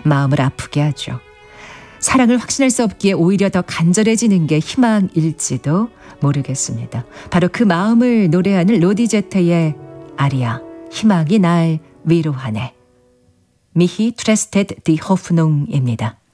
마음을 아프게 하죠. 사랑을 확신할 수 없기에 오히려 더 간절해지는 게 희망일지도 모르겠습니다. 바로 그 마음을 노래하는 로디제트의 아리아, 희망이 날 위로하네. 미히 트레스테드 디 호프농입니다.